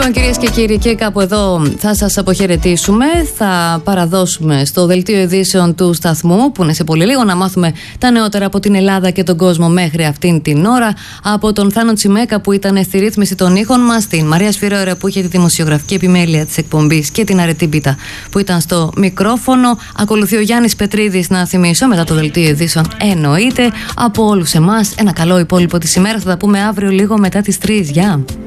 Λοιπόν, κυρίες και κύριοι, και κάπου εδώ θα σας αποχαιρετήσουμε. Θα παραδώσουμε στο δελτίο ειδήσεων του σταθμού, που είναι σε πολύ λίγο, να μάθουμε τα νεότερα από την Ελλάδα και τον κόσμο μέχρι αυτήν την ώρα. Από τον Θάνο Τσιμέκα, που ήταν στη ρύθμιση των ήχων μας, την Μαρία Σφυρόερα, που είχε τη δημοσιογραφική επιμέλεια της εκπομπής, και την Αρετή Μπίτα, που ήταν στο μικρόφωνο. Ακολουθεί ο Γιάννης Πετρίδης, να θυμίσω, μετά το δελτίο ειδήσεων. Εννοείται. Από όλους εμάς, ένα καλό υπόλοιπο της ημέρας. Θα τα πούμε αύριο λίγο μετά τις 3. Γεια.